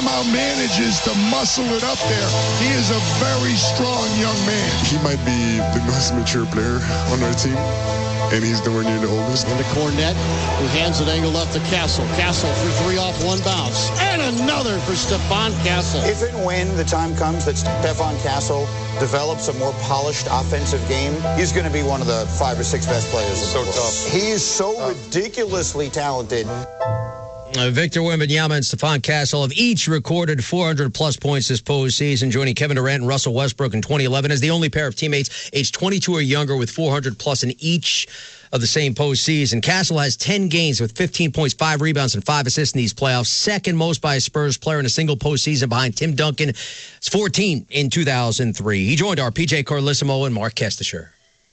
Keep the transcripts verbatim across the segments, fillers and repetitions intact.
manages to muscle it up there. He is a very strong young man. He might be the most mature player on our team, and he's nowhere near the oldest. Into Cornette, who hands it angle left to Castle. Castle for three off one bounce. And another for Stephon Castle. If and when the time comes that Stephon Castle develops a more polished offensive game, he's going to be one of the five or six best players in the world. So tough. He is so uh, ridiculously talented. Uh, Victor Wembanyama and Stephon Castle have each recorded four hundred plus points this postseason, joining Kevin Durant and Russell Westbrook in twenty eleven as the only pair of teammates aged twenty-two or younger with four hundred plus in each of the same postseason. Castle has ten games with fifteen points, five rebounds, and five assists in these playoffs, second most by a Spurs player in a single postseason behind Tim Duncan. It's fourteen in two thousand three. He joined our P J Carlissimo and Mark Kestisher.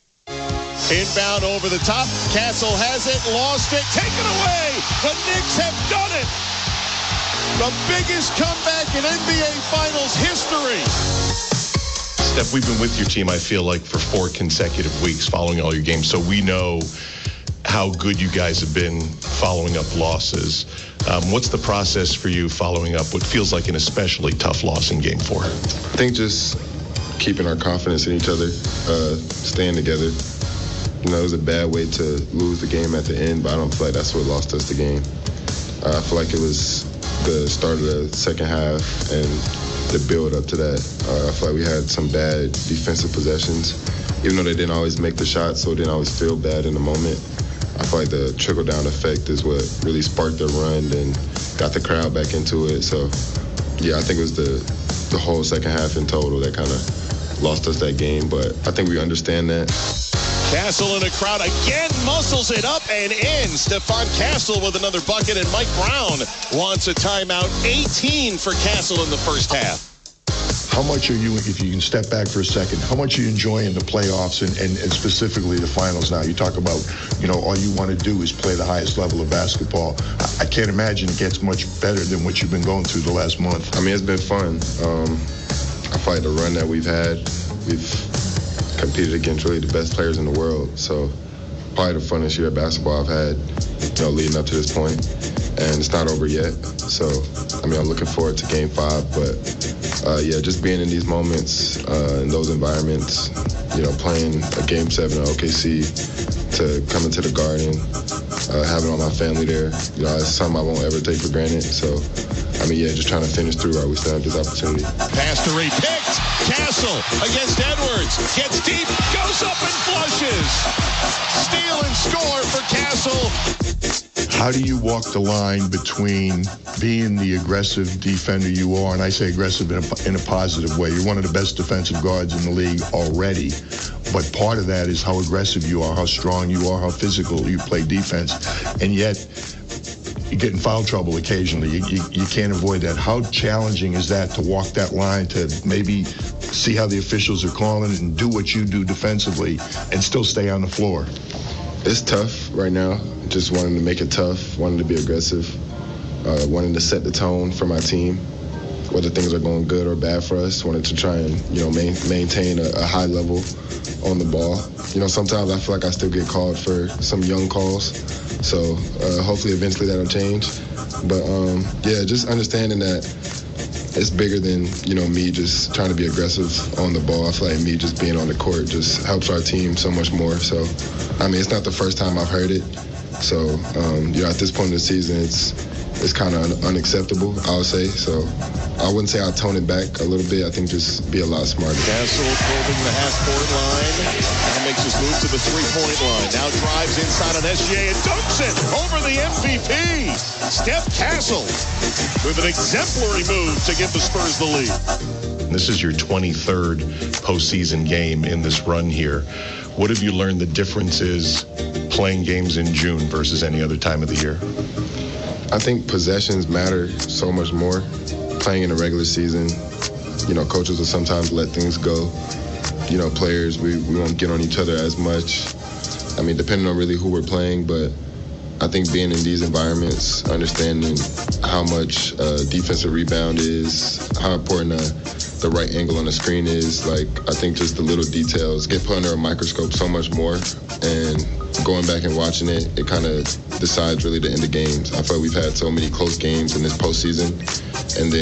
Inbound over the top. Castle has it, lost it, taken away. The Knicks have done it. The biggest comeback in N B A Finals history. Steph, we've been with your team, I feel like, for four consecutive weeks following all your games, so we know how good you guys have been following up losses. Um, what's the process for you following up what feels like an especially tough loss in Game Four? I think just keeping our confidence in each other, uh, staying together. You know, it was a bad way to lose the game at the end, but I don't feel like that's what lost us the game. Uh, I feel like it was the start of the second half and the build up to that. Uh, I feel like we had some bad defensive possessions, even though they didn't always make the shots, so it didn't always feel bad in the moment. I feel like the trickle-down effect is what really sparked the run and got the crowd back into it. So, yeah, I think it was the, the whole second half in total that kind of lost us that game, but I think we understand that. Castle in a crowd again, muscles it up and in. Stephon Castle with another bucket, and Mike Brown wants a timeout. eighteen for Castle in the first half. How much are you, if you can step back for a second, how much are you enjoying the playoffs and, and, and specifically the finals now? You talk about, you know, all you want to do is play the highest level of basketball. I, I can't imagine it gets much better than what you've been going through the last month. I mean, it's been fun. Um, I feel like the run that we've had, we've competed against really the best players in the world. So probably the funnest year of basketball I've had, you know, leading up to this point. And it's not over yet. So, I mean, I'm looking forward to game five. But, uh, yeah, just being in these moments, uh, in those environments, you know, playing a game seven at O K C, to coming to the Garden, uh, having all my family there, you know, it's something I won't ever take for granted. So, I mean, yeah, just trying to finish through while we still have this opportunity. Pass to Reed, picked. Castle against Edwards. Gets deep, goes up and flushes. Steal and score for Castle. How do you walk the line between being the aggressive defender you are, and I say aggressive in a, in a positive way? You're one of the best defensive guards in the league already, but part of that is how aggressive you are, how strong you are, how physical you play defense, and yet you get in foul trouble occasionally. You, you, you can't avoid that. How challenging is that to walk that line, to maybe see how the officials are calling it and do what you do defensively and still stay on the floor? It's tough right now. Just wanting to make it tough, wanting to be aggressive, uh, wanting to set the tone for my team, whether things are going good or bad for us, wanting to try and, you know, main, maintain a, a high level on the ball. You know, sometimes I feel like I still get called for some young calls, so uh, hopefully eventually that'll change. But, um, yeah, just understanding that it's bigger than, you know, me just trying to be aggressive on the ball. I feel like me just being on the court just helps our team so much more. So, I mean, it's not the first time I've heard it. So, um, you know, at this point in the season, it's it's kind of un- unacceptable, I would say. So I wouldn't say I'll tone it back a little bit. I think just be a lot smarter. Castle probing the half-court line. Now makes his move to the three-point line. Now drives inside on S G A and dunks it over the M V P. Steph Castle with an exemplary move to give the Spurs the lead. This is your twenty-third postseason game in this run here. What have you learned the difference is playing games in June versus any other time of the year? I think possessions matter so much more. Playing in the regular season, you know, coaches will sometimes let things go. You know, players, we, we won't get on each other as much. I mean, depending on really who we're playing, but I think being in these environments, understanding how much uh, defensive rebound is, how important uh, the right angle on the screen is, like, I think just the little details get put under a microscope so much more. And going back and watching it, it kind of decides really the end of games. I feel like we've had so many close games in this postseason, and then